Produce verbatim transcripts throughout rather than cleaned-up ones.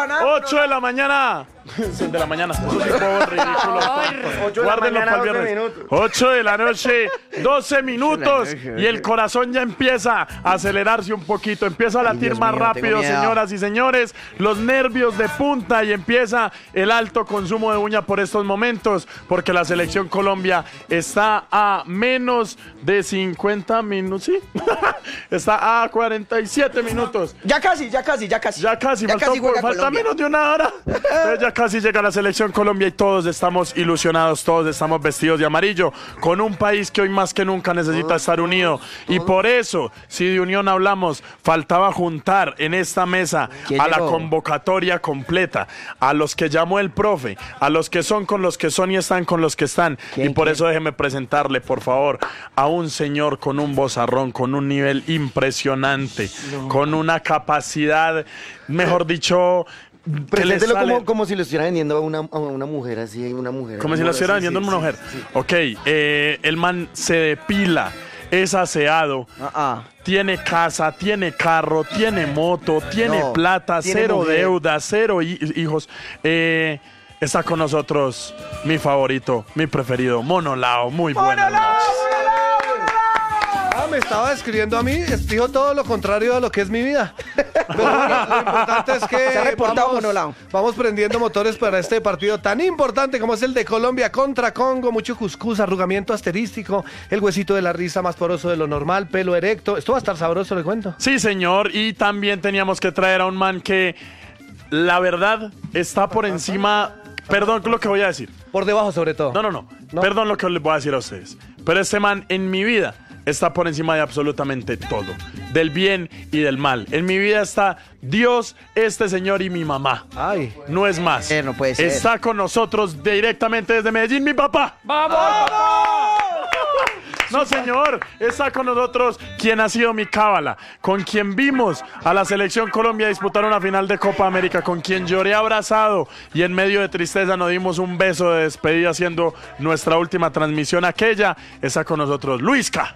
nada. ocho de la mañana. de la mañana. Eso sí fue ridículo. ocho de la mañana, doce minutos. ocho de la noche, doce minutos. Y el corazón ya empieza a acelerarse un poquito. Empieza a latir Dios más mío, rápido, tengo miedo. señoras y señores. Los nervios de punta y empieza el alto consumo de uña por estos momentos. Porque la selección Colombia está a menos de cincuenta minutos. ¿Sí? Está a cuarenta y siete minutos. Ya casi, ya casi, ya casi. Ya casi, Ya falta, casi un po- juega falta Colombia. menos de una hora. Entonces ya casi llega la selección Colombia y todos estamos ilusionados, todos estamos vestidos de amarillo, con un país que hoy más que nunca necesita estar unido. Y por eso, si de unión hablamos, faltaba juntar en esta mesa ¿Quién a la llegó? convocatoria completa, a los que llamó el profe, a los que son con los que son y están con los que están. Y ¿Quién, por quién? eso déjeme presentarle, por favor, a un señor con un vozarrón, con un nivel impresionante, con una capacidad, mejor dicho, que le Preséntelo sale- como, como si lo estuviera vendiendo a una, a una mujer así, una mujer. como si lo estuviera Sí, vendiendo sí, una sí, mujer. sí. Ok, eh, el man se depila, es aseado, Ah, ah. tiene casa, tiene carro, tiene moto, tiene No, plata, tiene cero mujer. deuda, cero hi- hijos. Eh, está con nosotros mi favorito, mi preferido, Mono Lao. Muy buenas noches. Ah, me estaba describiendo a mí, dijo todo lo contrario a lo que es mi vida. Pero bueno, lo importante es que Se ha reportado vamos, Monolao. vamos prendiendo motores para este partido tan importante como es el de Colombia contra Congo. Mucho cuscús, arrugamiento asterístico, el huesito de la risa más poroso de lo normal, pelo erecto. Esto va a estar sabroso, le cuento. Sí, señor, y también teníamos que traer a un man que, la verdad, está por encima. Perdón lo que voy a decir. Por debajo, sobre todo. No, no, no, ¿No? Perdón lo que les voy a decir a ustedes. Pero este man en mi vida está por encima de absolutamente todo. Del bien y del mal. En mi vida está Dios, este señor y mi mamá. Ay. No es más. Eh, no puede ser. Está con nosotros directamente desde Medellín, mi papá. ¡Vamos! No, señor, está con nosotros quien ha sido mi cábala, con quien vimos a la selección Colombia disputar una final de Copa América, con quien lloré abrazado y en medio de tristeza nos dimos un beso de despedida haciendo nuestra última transmisión aquella. Está con nosotros Luisca.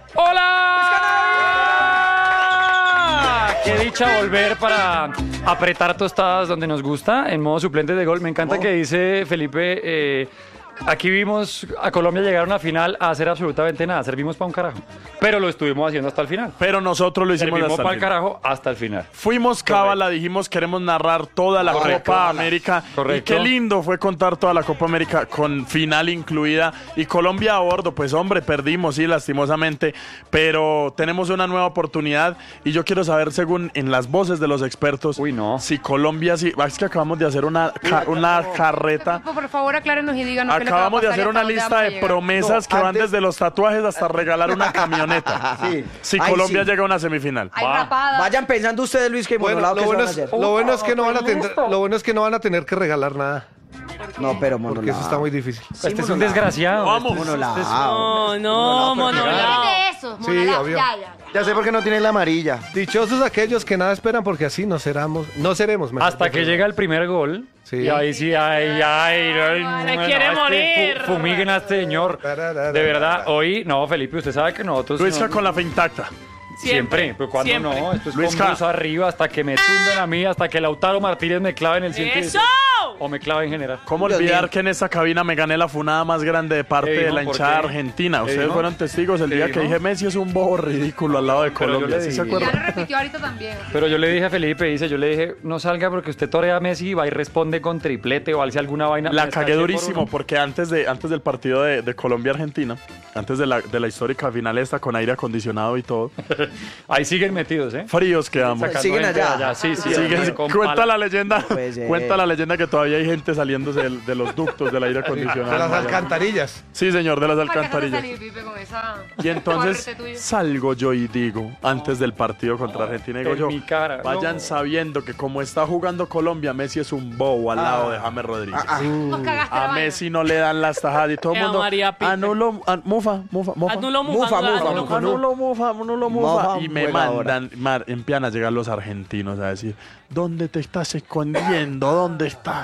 ¡Hola! Qué dicha volver para apretar tostadas donde nos gusta, en modo suplente de gol. Me encanta que dice Felipe, eh, aquí vimos a Colombia llegar a una final a hacer absolutamente nada, servimos para un carajo. Pero lo estuvimos haciendo hasta el final. Pero nosotros lo hicimos Servimos hasta el para el final. carajo hasta el final. Fuimos cábala, dijimos queremos narrar toda la Correcto. Copa América. Correcto. Y qué lindo fue contar toda la Copa América con final incluida. Y Colombia a bordo, pues hombre, perdimos, sí, lastimosamente. Pero tenemos una nueva oportunidad. Y yo quiero saber, según en las voces de los expertos, Uy, no. si Colombia, sí, es que acabamos de hacer una, ca- una carreta. Por favor, aclárenos y díganos qué le Acabamos de va a pasar hacer y hasta una dónde lista vamos a de llegar. promesas No, que van antes- desde los tatuajes hasta regalar una camioneta. Sí. Si Ay, Colombia sí. llega a una semifinal. Hay Va. rapadas. Vayan pensando ustedes, Luis, que Bueno, Monolao, lo que bueno, se van a es, hacer. lo, bueno es que no van a tener, lo bueno es que no van a tener que regalar nada, No, pero porque Monolao. eso está muy difícil. Este es un Monolao. desgraciado. Vamos. Este es- Monolao. este es- No, no, Monolao. de eso, Sí, Monolao, obvio. ya, ya. Ya sé por qué no tiene la amarilla. Dichosos aquellos que nada esperan porque así no seremos, no seremos mejor. Hasta que llega el primer gol. Sí. Y ahí sí, ay, ay, ay, Se no, quiere este morir. fu- Fumiguen a este señor. De verdad, hoy, no, Felipe, usted sabe que nosotros. Luisca no- con la fe intacta. Siempre, pero cuando siempre. no, esto es Luisca. con luz arriba hasta que me tumben a mí, hasta que Lautaro Martínez me clave en el ciento ¡Eso! o me clave en general. ¿Cómo Dios olvidar mío. que en esa cabina me gané la funada más grande de parte ¿Qué de dijo? la ¿Por hinchada qué? argentina? ¿Qué Ustedes dijo? fueron testigos el ¿Qué día dijo? que dije Messi es un bobo ridículo al lado de Pero yo Colombia. le ¿Sí dije. se Ya acuerdan? lo repitió ahorita también. Pero yo le dije a Felipe, dice, yo le dije, no salga porque usted torea a Messi y va y responde con triplete o alce alguna vaina. La Me cagué escarché por durísimo uno. porque antes, de, antes del partido de, de Colombia-Argentina, antes de la, de la histórica final esta con aire acondicionado y todo, Ahí siguen metidos, ¿eh? fríos quedamos. Sacando Siguen gente allá. de allá. Sí, sí. Siguen- con cuenta pala. la leyenda, puede ser. cuenta la leyenda que todavía hay gente saliéndose del- de, los ductos del aire De acondicionado. las alcantarillas. Sí, señor, de las ¿Para qué vas a alcantarillas. salir, Pipe, con esa Y entonces corte tuya? salgo yo y digo, antes del partido contra Argentina, digo en yo, mi cara, vayan no. sabiendo que como está jugando Colombia, Messi es un bobo al lado de James Rodríguez. Nos cagaste la A vaina. Messi no le dan las tajadas y todo el Ea, mundo María Pipe. anulo, an- mufa, mufa, mufa. Anulo Mufa, mufa, mufa, anulo mufa. Anulo, mufa, anulo, mufa. Mufa, Y me juega ahora. mandan, mar, empiezan a llegar los argentinos a decir, ¿dónde te estás escondiendo? ¿Dónde estás?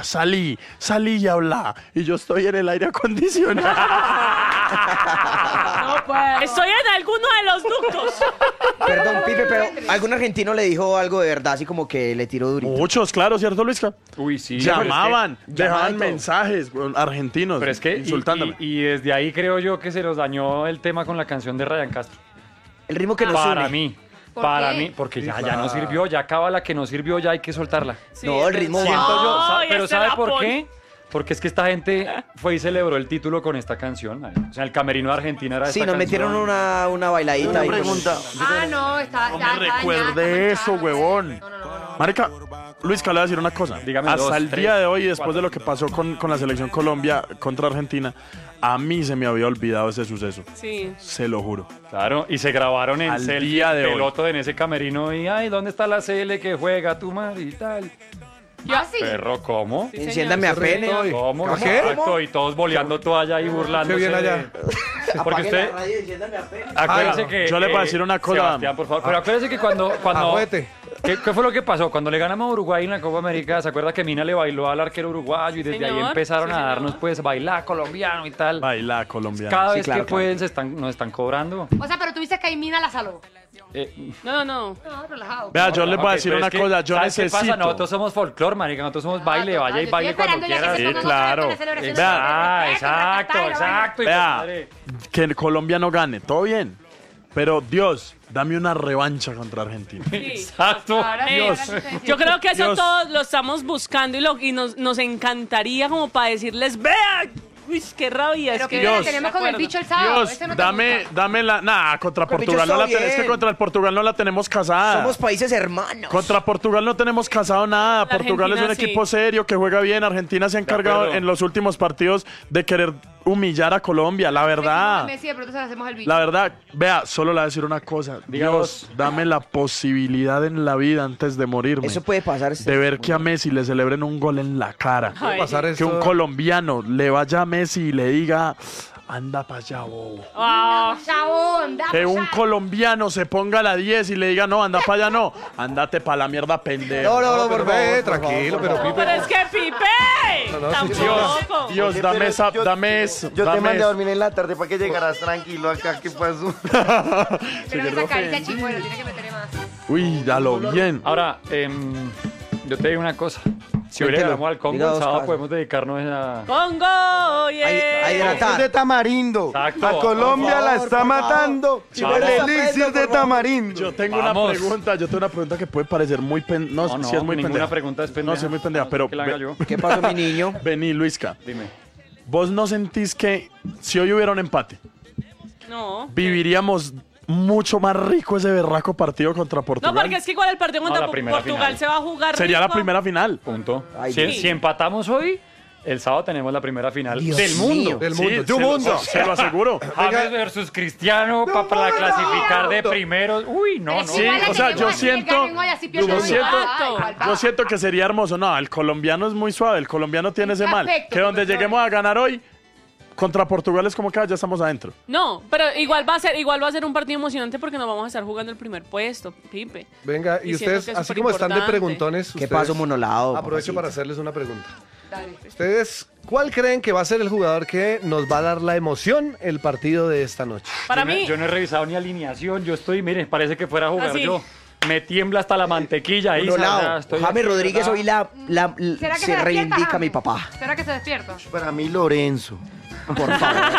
salí, salí y habla. Y yo estoy en el aire acondicionado. No puedo. Estoy en alguno de los ductos. Perdón, Pipe, pero ¿algún argentino le dijo algo de verdad, así como que le tiró durito? Muchos, claro, ¿cierto, Luisca? Uy, sí. Llamaban, pero es que- dejaban llamaban todo. mensajes bueno, argentinos Pero es que, y, insultándome. y- y desde ahí creo yo que se nos dañó el tema con la canción de Ryan Castro. El ritmo que nos Para une. mí, ¿Por para qué? mí, porque Sí, ya, ya claro. no sirvió, ya acaba la que no sirvió, ya hay que soltarla. Sí, No, el es ritmo verdad. va. Siento yo, sa- Ay, pero ese ¿sabe por Lapón. qué? Porque es que esta gente fue y celebró el título con esta canción. marica. O sea, el camerino de Argentina era Sí, esta nos metieron canción. una, una bailadita. Una ahí. pregunta. Ah, no, está. No está- me está recuerde dañada, eso, está huevón. manchada. No, no, no, no. Marica, Luis, que le voy a decir una cosa. Dígame Hasta dos, el tres, día de hoy, después cuatro. de lo que pasó con, con la selección Colombia contra Argentina, a mí se me había olvidado ese suceso. Sí. Se lo juro. Claro, y se grabaron en Al selfie día de hoy. peloto en ese camerino y, ay, ¿dónde está la C L que juega tu madre y tal? Ah, sí. Perro, ¿cómo? Sí, Enciéndame a Ese pene. reto y- ¿Cómo? ¿A qué? Exacto, y todos boleando toalla y burlándose. Qué bien allá. de- Porque Apague usted, la radio y enciéndame a pene. acuérdese Ay, que... yo le voy a eh, decir una cosa. Sebastián, por favor, pero acuérdese que cuando... cuando Agüete. ¿qué, qué fue lo que pasó? Cuando le ganamos a Uruguay en la Copa América, ¿se acuerda que Mina le bailó al arquero uruguayo y desde ahí Señor, empezaron sí, a señor. darnos, pues, bailar colombiano y tal? Baila colombiano. Cada Sí, vez claro, que claro. pueden se están, nos están cobrando. O sea, pero tú dices que Aimina la saló. Eh, No, no, no. No, relajado. Vea, yo les voy a ok, decir pero una es que, cosa. Yo ¿sabes qué necesito. pasa? Nosotros somos folclore, marica. Nosotros somos baile, Ah, vaya y total, baile estoy cuando esperando ya que quieras. se Sí, pongan claro. otra vez la celebración Vea. de Ah, Respeto, exacto, ta, ta, ta, exacto. hijo de Vea, madre. que Colombia no gane, todo bien. Pero Dios, dame una revancha contra Argentina. Sí. Exacto. Ahora sí, Dios. ahora sí te entiendo. Yo creo que eso Dios. todos lo estamos buscando y, lo, y nos, nos encantaría como para decirles, vean, uy, qué rabia. Pero es que que Dios. tenemos De con el acuerdo. bicho el sábado. Dios, ese no te dame, gusta. dame la. Nah, contra Pero, bicho, Portugal no la está tenemos. Es que bien. contra el Portugal no la tenemos casada. Somos países hermanos. Contra Portugal no tenemos casado nada. La Portugal es un Argentina, equipo sí. serio que juega bien. Argentina se ha encargado acuerdo. en los últimos partidos de querer humillar a Colombia, la verdad. Messi, de pronto se lo hacemos al bicho. La verdad, vea, solo le voy a decir una cosa. Diga Dios, vos. dame la posibilidad en la vida antes de morirme. Eso puede pasar. de ver que a Messi le celebren un gol en la cara. Ay. Pasar Que un esto- colombiano le vaya a Messi y le diga, anda para allá, bobo. Ah, Chabón, da Que pa' un allá. colombiano se ponga a la diez y le diga, no, anda para allá, no. Andate para la mierda, pendejo. No, no, no, pero por ve, favor, por tranquilo, favor, pero por favor. Pipe. pero es que Pipe. No, no, sí, Tampoco. Dios, Oye, dame pero esa, yo- dame eso. Yo te dame mandé a eso. dormir en la tarde para que llegaras tranquilo acá. ¿Qué pasó? Pero esa carita chimuelo, tiene que meterle más. Uy, dalo bien. Ahora, em, yo te digo una cosa. Si hoy le Cuéntelo, ganamos al Congo, diga el dos sábado cosas. podemos dedicarnos a... Congo, yeah. Ahí- ahí era- Elixir de tamarindo. Exacto. A Colombia Por la favor, está por favor. matando. Chavo. El elixir de Por favor. tamarindo. Yo tengo Vamos. una pregunta, yo tengo una pregunta que puede parecer muy pen... No, No, no, si es muy ninguna pendeja. pregunta es No, pendeja. sí es muy pendeja, pero... Que la haga ve- yo. ¿Qué pasó, mi niño? Vení, Luisca. Dime. ¿Vos no sentís que si hoy hubiera un empate, No. viviríamos mucho más rico ese berraco partido contra No, Portugal? porque es que igual el partido contra No, la primera Portugal final. se va a jugar Sería la rico. primera final. Punto. Ay, si, Dios. si empatamos hoy, el sábado tenemos la primera final Dios del mundo. mío. Del Sí, mundo. se ¡Du lo- mundo! Se lo aseguro. James versus Cristiano pa- para clasificar de primeros. Uy, no, Pero no. es Sí, igual la o sea, tenemos yo así, el que siento- tengo ahí así yo pierde siento- uno. Ah, igual va. Yo siento que sería hermoso. No, el colombiano es muy suave. El colombiano tiene ese mal. Perfecto, Que donde profesor. lleguemos a ganar hoy, contra Portugal es como que ah, ya estamos adentro. No, pero igual va a ser igual va a ser un partido emocionante porque nos vamos a estar jugando el primer puesto, Pipe. Venga, y Y siento ustedes, que es así como están de superimportante. preguntones, ¿Qué ustedes- pasó, monolado? Aprovecho papacito? para hacerles una pregunta. Dale. ¿Ustedes cuál creen que va a ser el jugador que nos va a dar la emoción el partido de esta noche? Para yo, no- mí, yo no he revisado ni alineación. Yo estoy, miren, parece que fuera a jugar Así. yo. Me tiembla hasta la mantequilla ahí. Monolado. ¿sabes? Estoy James aquí, Rodríguez ¿verdad? hoy la, la- l- ¿Será que se se despierta, reivindica James? mi papá. ¿Será que se despierta? Para mí, Lorenzo. Por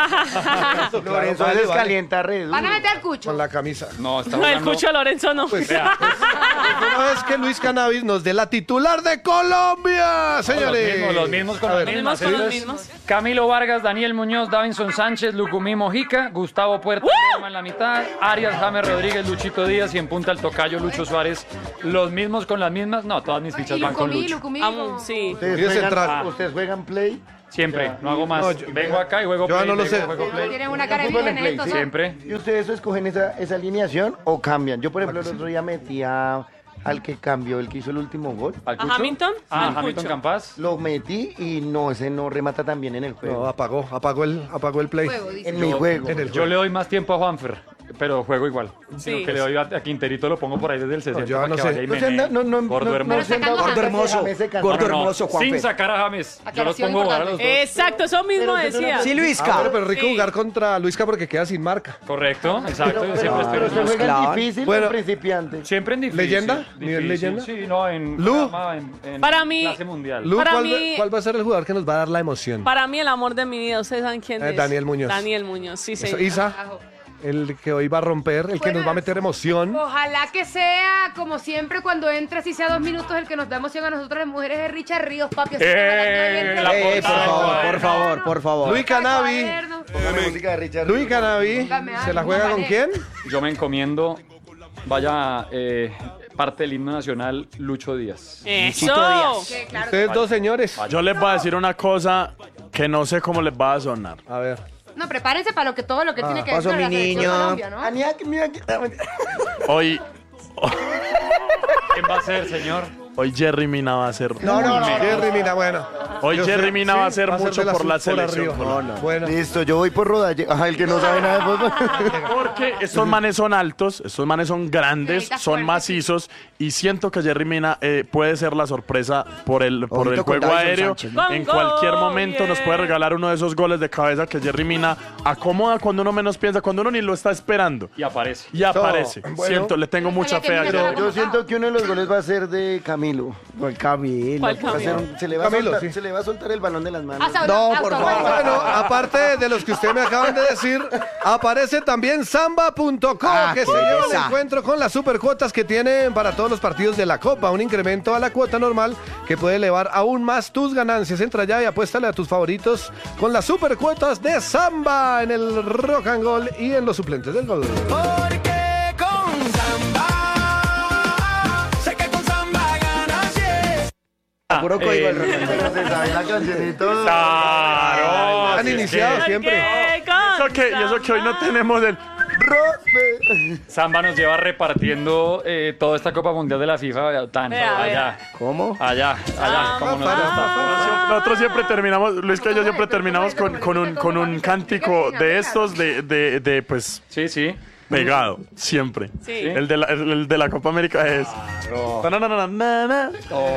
favor. Lorenzo vale, les vale. calienta re duro. Van a meter al cucho. Con la camisa. No, está no, el jugando- Cucho Lorenzo no. Pues, pues, una vez que Luis Cannabis nos dé la titular de Colombia, Los señores. mismos, los mismos con A las ver, Mismos mismas. con los Entonces, mismos. Camilo Vargas, Daniel Muñoz, Davinson Sánchez, Lucumí Mojica, Gustavo Puerta Lerma en la mitad, Arias, James Rodríguez, Luchito Díaz y en punta el tocayo Lucho Suárez. Los mismos con las mismas. No, todas mis fichas Y van con Lucumí, Lucho. Lucumí. Amo, como- sí. Ustedes Mire juegan, central. ustedes juegan play. Siempre, no hago más. No, yo- Vengo acá y juego yo play. no lo vengo, sé. juego play. Tienen una cara de Fútbol en virgen play, estos, sí. ¿no? Siempre. ¿Y ustedes escogen esa, esa alineación o cambian? Yo, por ejemplo, el otro día metí a- al que cambió, el que hizo el último gol. ¿Al ¿A Cucho? Hamilton? Ah, Al Hamilton Cucho. Campas. Lo metí y no, ese no remata tan bien en el No, juego. apagó, apagó el, apagó el play. Juego, dice. en mi juego. En el Yo juego. le doy más tiempo a Juanfer. pero juego igual. Sí. Sino que le doy a, a Quinterito, lo pongo por ahí desde el sesenta. yo para no que sé. vaya y No se anda- menee. no, no, Gordo no, hermoso. no se anda- Gordo hermoso. James se cansa. Gordo No, no, no, hermoso, Juanfe. sin sacar a James. Yo los Aclaración pongo a jugar a los dos. Exacto, eso mismo Pero usted no decía. Sí, Ah, Luisca. bueno, pero rico Sí. jugar contra Luisca porque queda sin marca. Correcto, exacto. Yo siempre Pero estoy usted juega clavan. en difícil Bueno. o en principiante. Siempre en difícil. ¿Leyenda? ¿Nivel Difícil, leyenda? Sí, no, en, Lu. programa, en, en Para mí- clase mundial. Lu, Para ¿cuál, mí- cuál va a ser el jugador que nos va a dar la emoción? Para mí el amor de mi vida, ¿ustedes saben quién Eh, es? Daniel Muñoz. Daniel Muñoz, sí, Eso, señor. Isa, el que hoy va a romper, el que nos va a meter emoción. Ojalá que sea, como siempre, cuando entre, si sea dos minutos, el que nos da emoción a nosotros las mujeres es Richard Ríos, papi. Así que ojalá que hoy entre. la Ey, ey, por portada, favor, bueno. por favor, por favor. Luis Canavi. Cuaderno. Póngame música de Richard. Luis Canavi, Póngame ¿se la algo, juega con póngale. quién? Yo me encomiendo, vaya, eh, parte del himno nacional, Lucho Díaz. Luchito Eso. Díaz. Sí, claro. Ustedes dos señores. Yo les voy a decir una cosa que no sé cómo les va a sonar. A ver. No, prepárense para lo que todo lo que tiene que paso decir de mi la selección niño. Colombia, ¿no? Aniak, mira, Hoy, ¿Quién va a ser, señor? hoy Jerry Mina va a ser. No, no, no. Jerry Mina, bueno. Hoy Yo Jerry sé- Mina sí, va a hacer mucho de por la azul selección arriba. Colombia. Bueno. Listo, yo voy por Rodalle. Ajá, el que no sabe nada de fútbol. Porque estos manes son altos, estos manes son grandes, Necesita son fuerza. macizos y siento que Jerry Mina eh, puede ser la sorpresa por el, por el Ojito con juego Davinson aéreo. Sánchez, ¿no? En Con cualquier gol, momento nos puede bien. regalar uno de esos goles de cabeza que Jerry Mina acomoda cuando uno menos piensa, cuando uno ni lo está esperando. Y aparece. Y aparece. bueno. Siento, le tengo mucha sabía que fe a Mina Jerry. estaba Yo siento que uno de los goles va a ser de Camilo. ¿Cuál Camilo? ¿Cuál Va a ser un- se, le va a Camilo, soltar, sí. se le va a soltar el balón de las manos. Hasta- No, hasta por ahora. favor. Bueno, aparte de los que ustedes me acaban de decir, aparece también samba punto com, Ah, que qué se lleva el belleza. encuentro con las supercuotas que tienen para todos los partidos de la Copa. Un incremento a la cuota normal que puede elevar aún más tus ganancias. Entra ya y apuéstale a tus favoritos con las supercuotas de samba en el Rock and Gold y en los suplentes del gol. Porque con samba, sé que con samba ganas, yes. Puro código del rock. Pero se sabe la cancionito. Claro. Han si es iniciado que siempre. ¿Qué Eso que- y eso que hoy no tenemos el. Samba nos lleva repartiendo eh, toda esta Copa Mundial de la FIFA. Tan, Vea, vea. allá, ¿Cómo? allá, allá. como nos gusta. Nosotros siempre terminamos, Luis que yo siempre terminamos con, con un, con un cántico de estos, de, de, de pues, Sí, sí. pegado, siempre. Sí. El de la, el, el de la Copa América es. Tananana.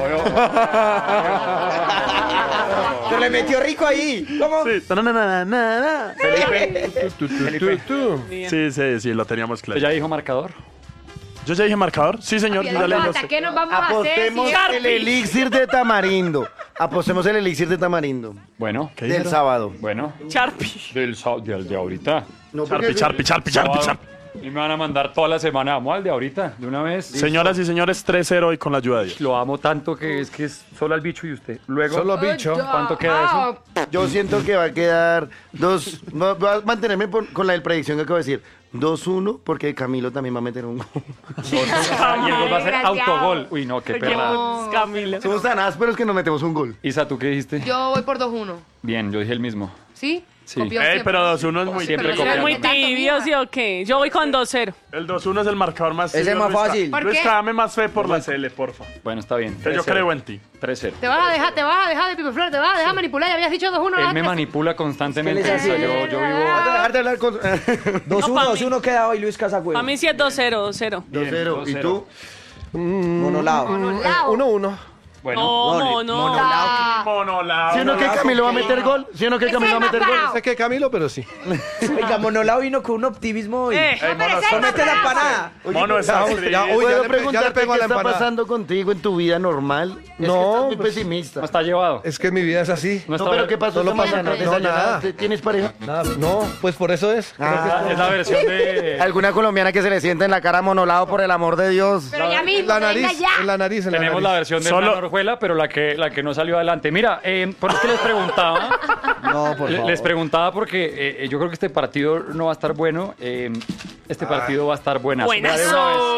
Se le metió rico ahí. ¿Cómo? Sí. Tananana. Tú, tú, tú. Sí, sí, sí, lo teníamos claro. ¿Ya dijo marcador? ¿Yo ya dije marcador? Sí, señor. Yo ya le ¿Hasta qué nos vamos a hacer? Apostemos si- el elixir de tamarindo. Apostemos el elixir de tamarindo. Bueno. ¿Qué Del dijeron? sábado. Bueno. Charpi. Del, sa- del de ahorita. No, Charpi, porque- charpi, charpi, charpi, Sábado. charpi. Y me van a mandar toda la semana. Vamos al de ahorita, de una vez. Señoras y señores, tres cero y con la ayuda de Dios. Lo amo tanto que es que es solo al bicho y usted. Luego. Solo bicho. ¿Cuánto queda eso? Yo siento que va a quedar dos. va- Voy a mantenerme por- con la del predicción que acabo de decir. dos uno, porque Camilo también va a meter un gol. Y el gol va a ser Desgraciado. autogol. Uy, no, qué perra. No, Camilo. Somos tan ásperos que nos metemos un gol. Isa, ¿tú qué dijiste? Yo voy por dos uno. Bien, yo dije el mismo. ¿Sí? Sí. Copión Ey, siempre. pero dos uno es muy Siempre triste. Es muy Tanto, tibio, mija. ¿sí o qué? Yo voy con dos cero. El dos uno es el marcador más Ese es tibio, más Luisca. fácil. ¿Por Luisca, qué? dame más fe por la C L, porfa. Bueno, está bien. Que yo tres cero. creo en ti. tres cero. Te vas a dejar, te vas a dejar de Pipe Flor, te vas a dejar manipular. Ya habías dicho dos uno. Él me manipula constantemente. Es que él es Isa, así. yo, yo vivo. Vas a dejar de hablar con. dos uno, pa' dos uno queda hoy Luis Casagüey. A mí sí es dos cero, dos cero. dos cero. dos ¿Y cero. tú? Monolao. uno uno. Bueno. No, no, no. Monolao. ¿Sí o no que Camilo va a meter gol? ¿Sí o no que Ese Camilo va a es meter más gol? bravo. Sé que Camilo, pero sí. Oiga, Monolao vino con un optimismo y... Eh. Ey, Pero mono, ese es son- más ¡Mete la bravo. empanada! Oye, mono pues, está ya, escrito. ya, uy, ¿puedo ya le pe- ya le preguntarte pego a qué la está empanada. pasando contigo en tu vida normal? Es que No, estás muy pues- pesimista. No está llevado. Es que mi vida es así. No, No, está pero ¿qué pasó no lo esta pasa mañana? nada. No, nada. ¿Desayunaste? ¿Tienes pareja? Nada, no, pues por eso es. Creo que Ah. Es la versión de. ¿Alguna colombiana que se le sienta en la cara monolado por el amor de Dios? Pero ya mismo, La venga nariz, ya. en la nariz, en la Tenemos nariz. la versión de Solo- Hernán Orjuela, pero la que, la que no salió adelante. Mira, eh, por eso que les preguntaba. No, por le- favor. Les preguntaba porque eh, yo creo que este partido no va a estar bueno. eh, este partido va a estar buenazo. Mira, de una vez. Buenazo.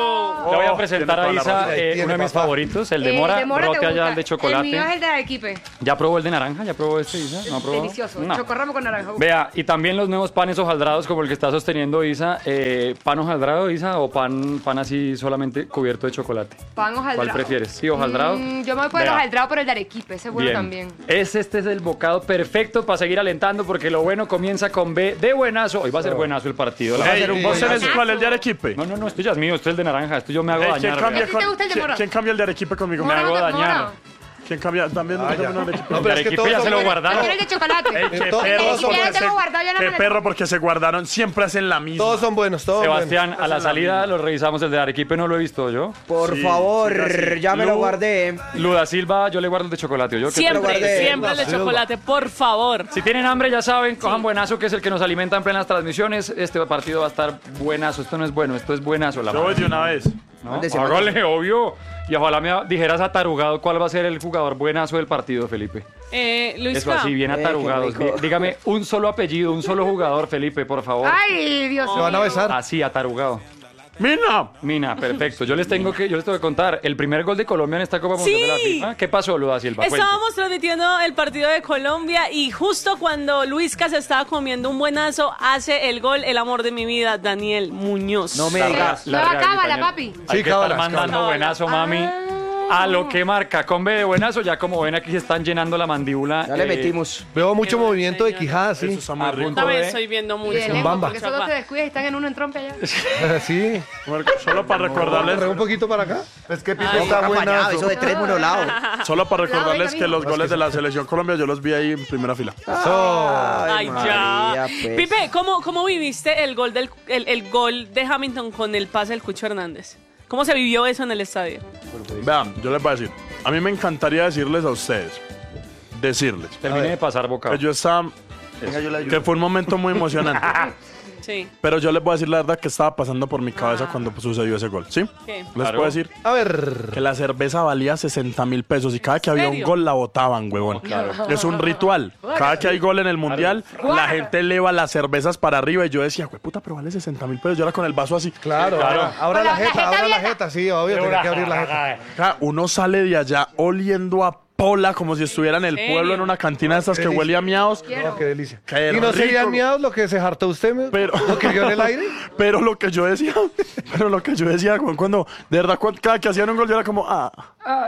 Le voy a Oh, presentar a tiene toda la Isa razón. eh, Tiene, uno de mis papá. favoritos, el de Eh, mora, de mora te rote allá gusta. el de chocolate. El mío es el de Arequipe. ¿Ya probó el de naranja? ¿Ya probó este, Isa? ¿No ha probado? Delicioso. No. Chocorramo con naranja. Vea, y también los nuevos panes hojaldrados como el que está sosteniendo Isa. Eh, ¿Pan hojaldrado, Isa, o pan, pan así solamente cubierto de chocolate? Pan hojaldrado. ¿Cuál prefieres? ¿Sí, hojaldrado? Mm, yo me voy por el Vea. hojaldrado por el de Arequipe. Ese es bueno Bien. también. Es, este es el bocado perfecto para seguir alentando porque lo bueno comienza con B de buenazo. Hoy va a ser buenazo el partido. La va a Ey, ser un ¿vos tenés buenazo. cuál? ¿El de Arequipe? No, no, no, esto ya es mío, esto es el de naranja, esto yo me hago Ey, ¿quién, dañar. cambia, ¿A ti te con- gusta el de ¿quién, mora? quién cambia el de Arequipe conmigo? Me Mora, hago mora. dañar. ¿Quién cambia? También Ah, me ya. uno de Arequipe. No, El pero de es que Arequipe todos ya se son lo buenos. guardaron. Prefiero el de chocolate. Ey, qué Todos perro, son porque buenos. se- tengo guardado ya en la qué maleta. perro porque se guardaron, siempre hacen la misma. Todos son buenos, todos Sebastián, buenos. a la salida lo revisamos, el de Arequipe no lo he visto yo. Por Sí, favor, siga así. ya me lo Lu- guardé. Luda Silva, yo le guardo el de chocolate. ¿yo? ¿Qué Siempre, guardé. siempre el de chocolate, por favor. Si tienen hambre, ya saben, cojan buenazo, que es el que nos alimenta en plenas transmisiones. Este partido va a estar buenazo. Esto no es bueno, esto es buenazo. La Yo voy madre, de una vez. ¿no? Mándese, Hágale, obvio. Y ojalá me dijeras atarugado cuál va a ser el jugador buenazo del partido, Felipe. Eh, Eso Luisca, así, bien Eh, qué atarugados. rico. Dí- Dígame un solo apellido, un solo jugador, Felipe, por favor. Ay, Dios Se van a mío. besar. Así, atarugado. ¡Mina! Mina, perfecto. Yo les tengo que, yo les tengo que contar. El primer gol de Colombia en esta Copa Mundial de la Sí. FIFA. ¿Qué pasó, Luda Silva? Cuente. estábamos transmitiendo el partido de Colombia y justo cuando Luisca se estaba comiendo un buenazo, hace el gol el amor de mi vida, Daniel Muñoz. No me La- digas. la Nueva realidad, cábala, Daniel. papi. Hay Sí, que cábalas, estar mandando cábalas. buenazo, mami. A lo que marca con B de buenazo, ya como ven aquí se están llenando la mandíbula. Ya le eh, metimos. Veo mucho Qué bueno, movimiento de señor. quijadas, sí. Eso está muy A rico. punto También de- estoy viendo Y mucho. de lejos, bamba. porque esos dos se descuidan y están en uno en trompe allá. Sí. Solo para recordarles, Corre un poquito para acá. Es que Pipe Ay. está Acompañado, buenazo. eso de tres monolados. solo para Lado, recordarles venga, que los mijo. goles de la selección Colombia yo los vi ahí en primera fila. Ay, ya. María, pues. Pipe, ¿cómo, ¿cómo viviste el gol, del, el, el gol de Hamilton con el pase del Cucho Hernández? ¿Cómo se vivió eso en el estadio? Vean, yo les voy a decir. A mí me encantaría decirles a ustedes, decirles, Termine de pasar boca. que yo estaba, Venga, yo la ayudo. que fue un momento muy emocionante. Sí. Pero yo les voy a decir la verdad que estaba pasando por mi cabeza cuando sucedió ese gol, ¿sí? ¿Qué? Les Claro. puedo decir A ver. que la cerveza valía sesenta mil pesos y cada que había un serio? gol la botaban, huevón. Es un ritual. Cada que hay gol en el mundial, la gente eleva las cervezas para arriba y yo decía, güey, puta, pero vale sesenta mil pesos. Yo era con el vaso así. Claro, ahora, ahora Con la la jeta, jeta ahora la abierta. jeta, sí, obvio, tiene que abrir la jeta. Claro, uno sale de allá oliendo a pola como si estuviera en el ¿Serio? pueblo en una cantina de estas que Delicia. huele a miados. Oh, qué delicia. Qué ¿Y no rico. serían miados lo que se hartó usted? me- Pero- ¿Lo que vio en el aire? Pero lo que yo decía, pero lo que yo decía cuando, cuando- de verdad, cuando, cada que hacían un gol yo era como, ah,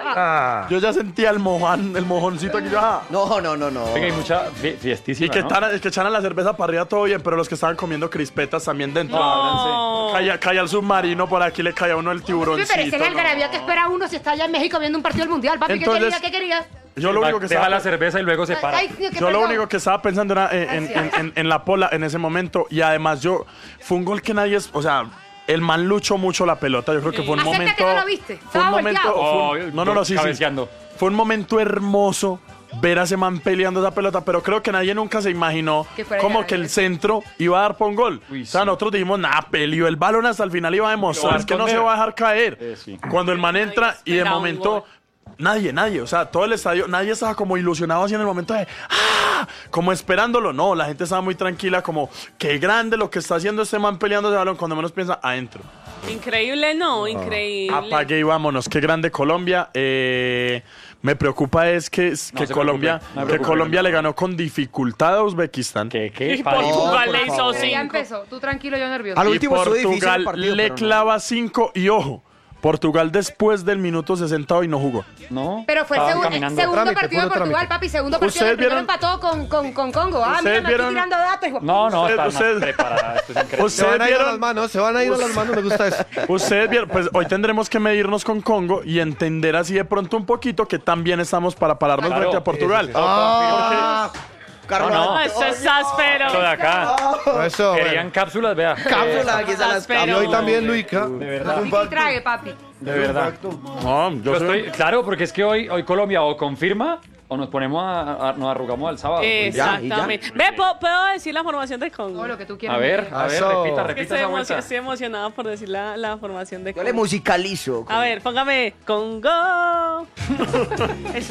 Ah. yo ya sentía el mojón, el mojoncito aquí, yo, ah. No, no, no, no. Venga, hay mucha fie- fiestísima, Y que, ¿no? tan- que echaran la cerveza para arriba todo bien, pero los que estaban comiendo crispetas también dentro. No. Caía, caía el submarino, por aquí le caía uno el Pipe, tiburoncito. pero ese es el ¿no? algarabía que espera uno si está allá en México viendo un partido del Mundial. Papi, Entonces- ¿qué quería? ¿Qué quería? Yo lo único que Deja estaba, la cerveza y luego se para. Ay, qué yo lo perdón. único que estaba pensando era en, en- en- en- en la pola en ese momento. Y además yo, fue un gol que nadie es, o sea, el man luchó mucho la pelota. Yo creo que fue un Acepta momento. que no lo viste. Fue Estaba un momento. volteado. fue un- no, no, no, sí, sí. Cabeceando. Fue un momento hermoso ver a ese man peleando esa pelota, pero creo que nadie nunca se imaginó Que fuera como ya, que ya. el centro iba a dar por un gol. Uy, o sea, sí. nosotros dijimos, nah, peleó el balón hasta el final, iba a Lo va demostrar a que no se esconder. va a dejar caer. Eh, sí. Cuando el man entra y de esperaba un momento... gol. Nadie, nadie, o sea, todo el estadio, nadie estaba como ilusionado así en el momento de, ¡ah! Como esperándolo, no, la gente estaba muy tranquila, como, qué grande lo que está haciendo este man peleando ese balón, cuando menos piensa, adentro. Increíble, no, increíble. Apague y vámonos, qué grande Colombia. Eh, me preocupa es que, que se Colombia, preocupe, no se que preocupe, Colombia no. le ganó con dificultad a Uzbekistán. ¿Qué, qué? Y Pari- Portugal por le hizo favor. Ya cinco. empezó. Tú tranquilo, yo nervioso. Al Y último estuvo difícil el Portugal partido, le pero no. clava cinco y ojo, Portugal después del minuto sesenta hoy no jugó. No. Pero fue el Estaban segun- caminando. segundo Trámite, partido de puro Portugal, trámite. papi. Segundo partido. ¿Ustedes El primero vieron- empató con, con, con Congo. Ah, ¿Ustedes mira, me vieron- estoy tirando datos. hijo. No, no, Usted- está usted- más preparada. Esto es increíble. Se van ¿Ustedes a ir a las vieron? manos, se van a ir a las manos, me gusta eso. Ustedes vieron, pues hoy tendremos que medirnos con Congo y entender así de pronto un poquito que también estamos para pararnos Claro. frente a Portugal. Sí, sí, sí. Ah, Carlos. No, no. Ah, eso es áspero. Lo de acá. Eso, Querían bueno. cápsulas, vea. Cápsula, aquí están las Pero- Y hoy también, Luica. De verdad. Sí, sí, trague, papi. De verdad. No, yo Yo soy- estoy, claro, porque es que hoy, hoy Colombia o confirma o nos ponemos a, a- nos arrugamos al sábado. ya, y ya. Exactamente. Ve, ¿puedo, puedo decir la formación de Congo? Todo lo que tú quieras. A ver, a ver, Eso. repita, Que repita estoy, esa emo- vuelta. estoy emocionada por decir la, la formación de Yo le Congo. musicalizo. A ver, póngame Congo. Eso.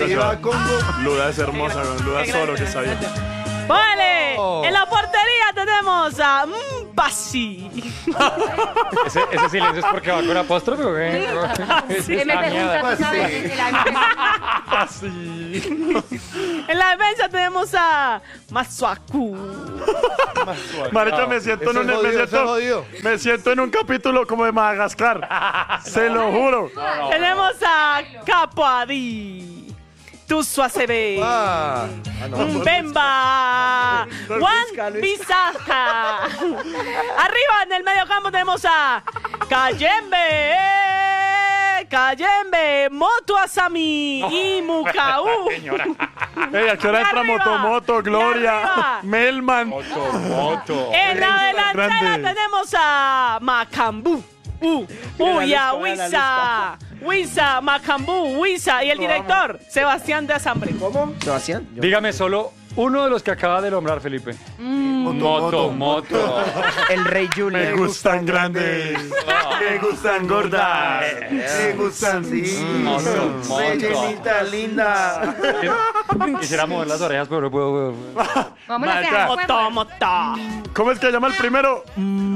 Luda es hermosa, Luda es oro que está bien. Vale, en la portería tenemos a mm, Pasi. ¿Ese, ese silencio es porque va con apóstrofe o qué? Sí. Esta M P mierda. juntas, tú sabes, en la M P. Así. En la defensa tenemos a Masuaku. Marica, me siento en Ese un es jodido, me ese es siento, jodido. me siento en un capítulo como de Madagascar. Se lo juro. Tenemos a Capoadi. Tuso Acebe. Ah, ah, no. Bemba. Juan Bisaca. Arriba en el medio campo tenemos a Cayembe. Cayembe. Moto Asami. Y Mucaú. Señora. Ey, ¿a qué hora Y entra arriba, Motomoto, y Gloria, arriba. Melman? Moto, moto. En la delantera Grande. tenemos a Macambú. Uh, Uya, Wisa. Wisa, Macambú, Wisa. Y el director, Sebastián de Asamble. ¿Cómo? Sebastián. Yo- Dígame solo uno de los que acaba de nombrar, Felipe. Moto, moto. El Rey Me Junior. gustan grandes. Me gustan gordas. Me gustan, sí. Moto, moto. Rellenita linda. Quisiera mover las orejas, pero no puedo. Vamos a Marica. Moto, moto. ¿Cómo es que llama el primero?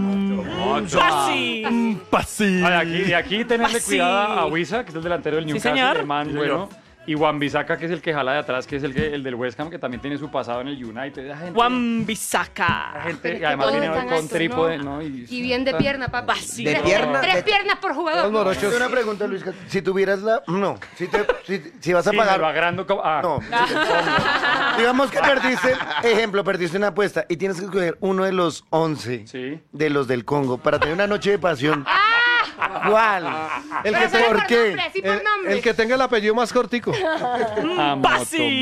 Pasi. Pasi. Ay, aquí, de aquí tenerle Ah, cuidado sí. a Wisa, que es el delantero del Sí, Newcastle, señor. el man, Sí, bueno. Y Juan Bisaca, que es el que jala de atrás, que es el, que, el del West Ham, que también tiene su pasado en el United. Esa gente, Juan esa Bisaca. gente, Pero y es que además todos viene están con altos, trípode, ¿no? ¿no? Y bien de pierna, papá. Pasi. De Tres- pierna. Tres de- piernas por Los jugador. morochos. Una pregunta, Luis. Si tuvieras la... No. Si, te, si, si vas a Sí, me pagar... lo agrando como... Ah, No. Digamos que perdiste, ejemplo, perdiste una apuesta y tienes que escoger uno de los once Sí. de los del Congo para tener una noche de pasión. ¿Cuál? El Pero que, solo te- ¿por por qué? nombre, sí por el, nombre. el que tenga el apellido más cortico. ah, moto, Pasi.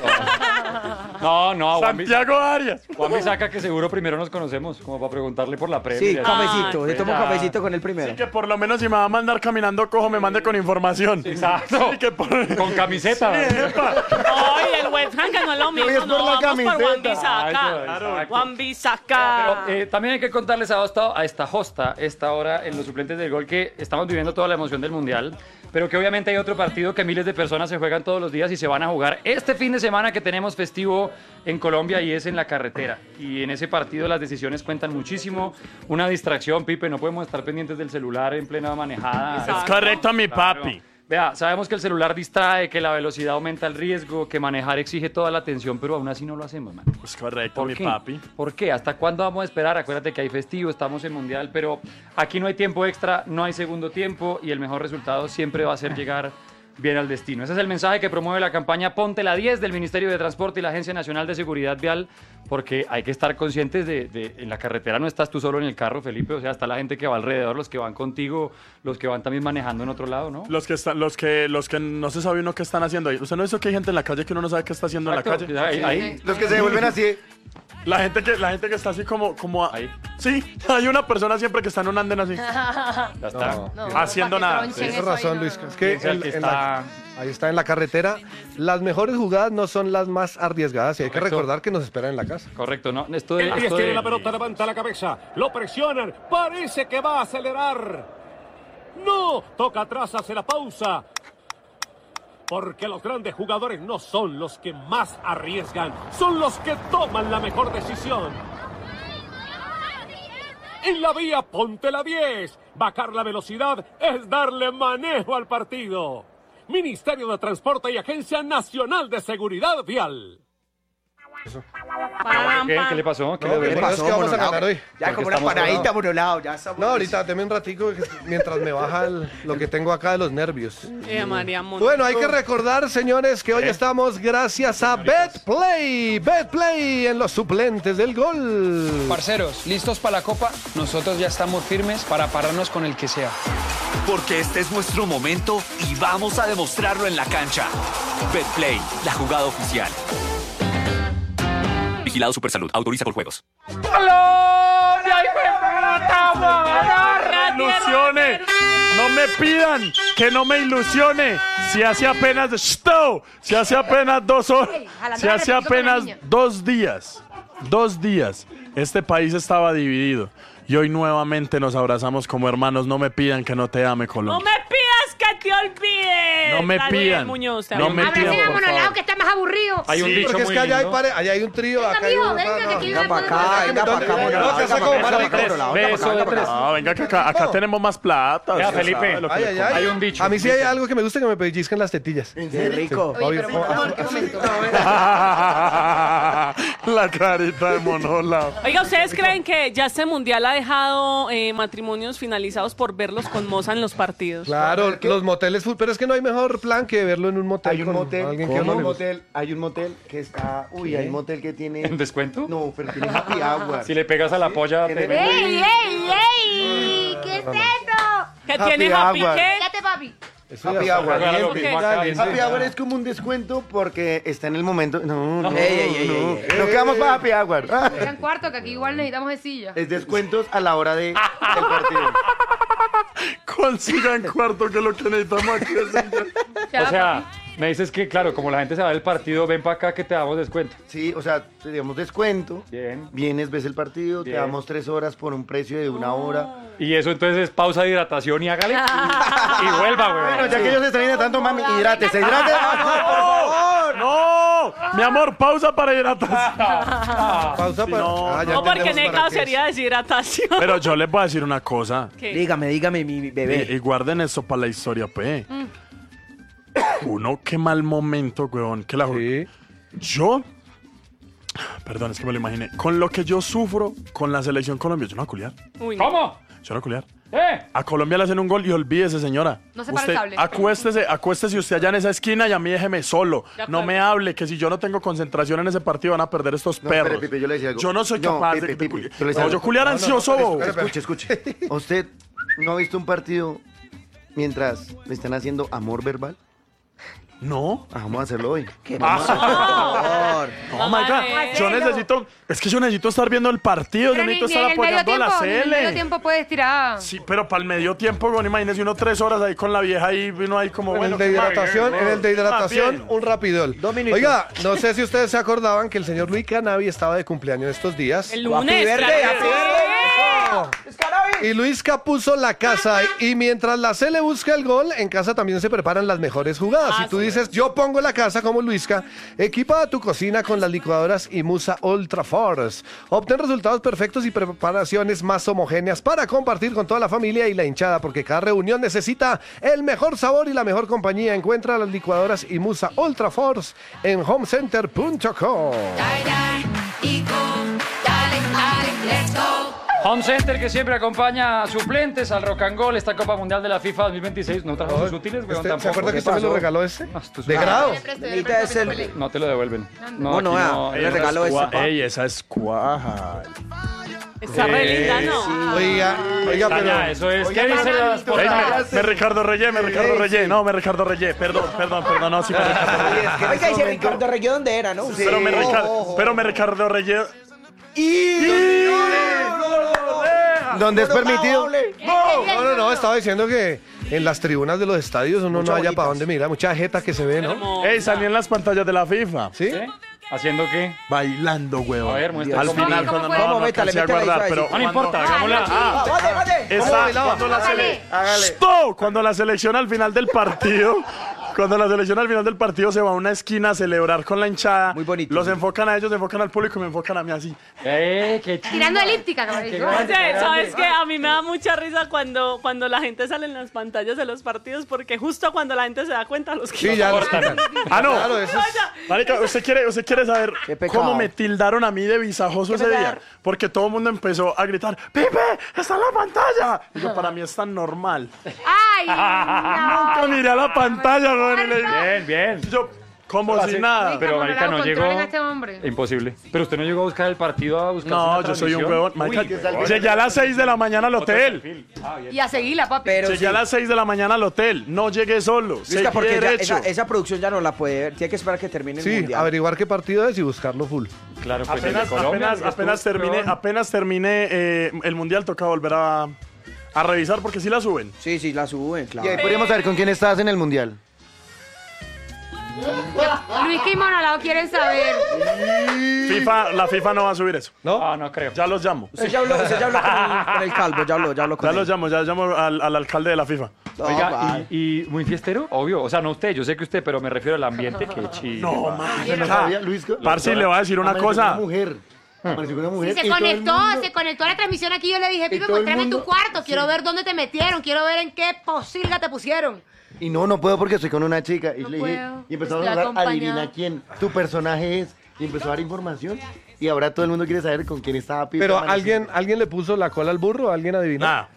moto. No, no, Juan Bisaca, Santiago Arias. Juan Bisaca, que seguro primero nos conocemos, como para preguntarle por la previa. Sí, Ya. cafecito. Ah, Se toma ya. un cafecito con el primero. Así que por lo menos si me va a mandar caminando cojo, me mande con información. Exacto. Sí, que por... Con camiseta. Sí, epa. Ay, el West Ham que no es lo mismo. es por No, la vamos por Juan camiseta. Bisaca. Claro. Juan Bisaca. Pero, eh, también hay que contarles a esta, a esta hosta, esta hora en los suplentes del gol, que estamos viviendo toda la emoción del Mundial, pero que obviamente hay otro partido que miles de personas se juegan todos los días y se van a jugar este fin de semana que tenemos festivo en Colombia, y es en la carretera. Y en ese partido las decisiones cuentan muchísimo. Una distracción, Pipe, no podemos estar pendientes del celular en plena manejada. Es correcto, mi Claro. papi. Vea, sabemos que el celular distrae, que la velocidad aumenta el riesgo, que manejar exige toda la atención, pero aún así no lo hacemos, man. Es correcto, ¿Por mi qué? papi. ¿Por qué? ¿Hasta cuándo vamos a esperar? Acuérdate que hay festivo, estamos en Mundial, pero aquí no hay tiempo extra, no hay segundo tiempo, y el mejor resultado siempre va a ser llegar bien al destino. Ese es el mensaje que promueve la campaña Ponte la diez del Ministerio de Transporte y la Agencia Nacional de Seguridad Vial, porque hay que estar conscientes de, de en la carretera no estás tú solo en el carro, Felipe, o sea, está la gente que va alrededor, los que van contigo, los que van también manejando en otro lado, ¿no? Los que están, los que, los que no se sabe uno qué están haciendo ahí. ¿Usted no dice que hay gente en la calle que uno no sabe qué está haciendo Exacto, en la calle? ahí, ahí. Los que se devuelven así. La gente que, la gente que está así como, como a- Ahí. Sí, hay una persona siempre que está en un andén así. Ya está. No, Haciendo para que nada. tronchen Tienes eso ahí, razón, no, Luis. no. Es que Piensa en- que en la- ahí está en la carretera. Las mejores jugadas no son las más arriesgadas y hay que Correcto. recordar que nos esperan en la casa. Correcto, ¿no? Esto de, Ahí esto tiene de- la pelota, levanta la cabeza, lo presionan, parece que va a acelerar. No, toca atrás, hace la pausa. Porque los grandes jugadores no son los que más arriesgan, son los que toman la mejor decisión. En la vía, ponte la diez. Bajar la velocidad es darle manejo al partido. Ministerio de Transporte y Agencia Nacional de Seguridad Vial. Pam, ¿Qué? pam. ¿Qué le pasó? ¿Qué No, le ¿qué duele? pasó? que vamos a ganar hoy. Ya Porque como una estamos paradita colados. por un lado, ya estamos. No, ahorita deme un ratico que- mientras me baja el- lo que tengo acá de los nervios. Eh, María Montero. Bueno, hay que recordar, señores, que hoy estamos gracias a BetPlay. BetPlay en los suplentes del gol. Parceros, ¿listos para la copa? Nosotros ya estamos firmes para pararnos con el que sea. Porque este es nuestro momento y vamos a demostrarlo en la cancha. BetPlay, la jugada oficial. Vigilado Supersalud, autoriza con juegos. Ilusione. No me pidan que no me ilusione. Si hace apenas Stow, si hace apenas dos horas, jalando si la hace repetición con la apenas niña. dos días, dos días, este país estaba dividido. y hoy nuevamente nos abrazamos como hermanos. No me pidan que no te ame, No Colombia. me pidas que te olvides. No me Daniel pidan. Muñoz, te No amo. me pidan, Abracen a por Monolao favor. que está más aburrido. Hay un Sí, dicho Porque es muy que allá hay, lindo. pare- allá hay un trío. Venga, Acá hay mijo, un- venga, que aquí Venga vengo para de- acá, venga para acá, No, Monolao, que venga saco para acá, más venga para acá, ricos. Monolao, venga Beso para acá, de venga para acá. Ah, venga que acá, acá tenemos más plata. Vea, usted Felipe. sabe lo que Ay, le ay, compro. ay. Hay un dicho. A mí sí hay algo que me gusta, que me pellizquen las tetillas. Qué rico. Oye, pero por favor, qué momento. La carita de Monolao. Oiga, ¿ustedes creen que ya este mundial ha dejado eh, matrimonios finalizados por verlos con moza en los partidos? Claro, los moteles full, pero es que no hay mejor plan que verlo en un motel. Hay un con motel, alguien que hay a uno un le gusta. motel, hay un motel que está, uy, hay un motel que tiene, ¿En descuento? no, pero tiene happy hour. Si le pegas a la polla, te Tiene- venden. ¡Ey, ey, ey! ¿Qué es esto? ¿Que Happy tiene happy hour. qué? Fíjate, papi. Eso Happy ya hour. está Haga lo bien, mismo dale, acá, sí. dice. Happy hour es como un descuento porque está en el momento. No, no, Ey, ey, ey, no. ey, ey. Nos quedamos para happy hour. Ah. Eran cuarto, que aquí igual necesitamos de silla. Es descuentos a la hora de, del partido. Consigan cuarto, que es lo que necesitamos aquí. Ya, O sea, papi. me dices que, claro, como la gente se va del partido, ven para acá que te damos descuento. Sí, o sea, te damos descuento. Bien. Vienes, ves el partido, Bien. te damos tres horas por un precio de una hora. Y eso entonces es pausa de hidratación y hágale. y vuelva, güey. Bueno, ya que ellos están hidratando, mami, hidrátese, hidrátese. ¡No! Mi amor, pausa para hidratación. Pausa para. no, Ah, ya No, porque entendemos neca para qué es. sería deshidratación. Pero yo les voy a decir una cosa. ¿Qué? Dígame, dígame, mi mi Y, y bebé. guarden eso para la historia, pues. Uno, qué mal momento, weón. Que la... Sí. Yo... Perdón, es que me lo imaginé. Con lo que yo sufro con la selección Colombia, yo no voy a culiar. Uy, no. ¿Cómo? Yo no voy a culiar. ¿Eh? A Colombia le hacen un gol y olvídese, señora. No se para Usted el sable. acuéstese, acuéstese usted allá en esa esquina y a mí déjeme solo. De No acuerdo. me hable, que si yo no tengo concentración en ese partido van a perder estos No, perros. espere, Pipe, yo le decía algo. Yo no soy No, capaz Pipe, de que te Pipe, culie- yo le decía No, algo. yo culiar No, no, ansioso, espere, bobo. espere, Escuche, escuche. ¿Usted no ha visto un partido mientras le están haciendo amor verbal? No. Ah, vamos a hacerlo hoy. ¿Qué Ah. pasa, por favor? Oh my God. Mamá, Yo ¿en serio? necesito. Es que yo necesito estar viendo el partido. Pero Yo ni, necesito ni estar en el medio apoyando a la tiempo, ni en el medio C L. tiempo puedes tirar. Sí, pero para el medio tiempo, bueno, imagínese uno tres horas ahí con la vieja y uno ahí como En bueno. el de ¿qué más? hidratación, en el de hidratación, Ah, bien. un rapidol. Dos minutos. Oiga, no sé si ustedes se acordaban que el señor Luis Canavi estaba de cumpleaños estos días. El Happy lunes. verde, claro que happy sí. verde. Y Luisca puso la casa y mientras la C le busca el gol, en casa también se preparan las mejores jugadas. Ah, Si tú sí. dices, yo pongo la casa como Luisca, equipa tu cocina con las licuadoras y Musa Ultra Force. Obtén resultados perfectos y preparaciones más homogéneas para compartir con toda la familia y la hinchada, porque cada reunión necesita el mejor sabor y la mejor compañía. Encuentra las licuadoras y Musa Ultra Force en homecenter punto com. Home Center, que siempre acompaña a suplentes al Rock and Roll, esta Copa Mundial de la FIFA dos mil veintiséis. No trajo sus útiles, weón, Este, tampoco. ¿Se acuerda que usted me lo regaló ese? Ah, esto es De una- grado. Necesita ese el- No te lo devuelven. No, no, aquí vea, Ey, le esa regaló es ese, cua- pa. Ey, esa es cuaja. Está re linda, ¿no? Oiga, oiga, pero... Caña, eso es. ¿Qué dicen las Ey, portadas? me, me Ricardo Reyes, me Ricardo Ey, Reyes. sí. No, me Ricardo Reyes. Perdón, perdón, perdón. No, sí, me Ricardo Reyes. Oiga, ese Ricardo Reyes, ¿dónde era, no? Pero me Ojo, Ricardo, ojo. pero me Ricardo Reyes. ¿Dónde es permitido? No, no, no, estaba diciendo que en las tribunas de los estadios uno no haya para dónde mirar, mucha jeta que se ve, ¿no? Hermosa. Ey, salí en las pantallas de la FIFA. ¿Sí? ¿Sí? ¿Haciendo qué? Bailando, huevón. A ver, muestra Al cómo final, baila. cuando ¿Cómo no, fue? no Métale, alcancé a métale, guardar, ahí, pero ahí, sí. No cuando- importa, hagámosla. Ah, ¡Vale, vale! Esa, cuando la sele- ¡Stop! Cuando la selección al final del partido, cuando la selección al final del partido se va a una esquina a celebrar con la hinchada, Muy bonito. los enfocan a ellos, enfocan al público y me enfocan a mí así. ¡Eh, qué chido! Tirando elíptica, caballero. Oye, ¿sabes qué? A mí me da mucha risa cuando, cuando la gente sale en las pantallas de los partidos, porque justo cuando la gente se da cuenta, los Sí, ya lo quitan. Ah, no. Claro, eso es... Marica, ¿usted quiere, usted quiere saber Qué pecado. cómo me tildaron a mí de visajoso ese día? pegar. Porque todo el mundo empezó a gritar, ¡Pipe, está en la pantalla! Y yo, para mí es tan normal. ¡Ay! no. Nunca miré a la pantalla, güey. y le- Bien, bien. Yo, como si nada. Pero, Monolao, marica, no llegó. controlen a este hombre. Imposible. Pero usted no llegó a buscar el partido, a buscar No, una yo soy un transmisión? huevón. Marica, llegué a las seis de la mañana al hotel. Y a seguirla, papi. Pero Llegué sí. a las seis de la mañana al hotel. No llegué solo. Luisca, Seguí porque ya derecho. esa, esa producción ya no la puede ver. Tiene que esperar que termine el Sí, mundial. averiguar qué partido es y buscarlo full. Claro, pues el de Apenas, Colombia, apenas, el que apenas estuvo, terminé, weón. apenas terminé eh, el mundial, toca volver a, a revisar porque sí la suben. Sí, sí, la suben, claro. Y ahí podríamos saber con quién estabas en el mundial. Luis y Monalao quieren saber. FIFA, la FIFA no va a subir eso. ¿No? Ah, no creo. Ya los llamo. Usted ya habló, usted ya habló con, con el calvo, ya habló, ya habló con Ya él. los llamo, ya llamo al, al alcalde de la FIFA. No, Oiga, vale. y, y muy fiestero, obvio. O sea, no usted, yo sé que usted, pero me refiero al ambiente. Qué chido. No, Yo no sabía, Luis. Parce, le voy a decir una Amaneció cosa. Una mujer. Amaneció con una mujer. Sí, se y todo el conectó, mundo- se conectó a la transmisión aquí. Yo le dije, Pipe, todo el muéstrame mundo- tu cuarto. Quiero ver dónde te metieron. Quiero ver en qué posilga te pusieron. Y no, no puedo porque estoy con una chica. Y No le dije, puedo, y empezamos estoy a hablar, acompañada. adivina quién tu personaje es. Y empezó a dar información. Y ahora todo el mundo quiere saber con quién estaba Pipe. Pero Amaneció. alguien, alguien le puso la cola al burro, alguien adivinó. Nada.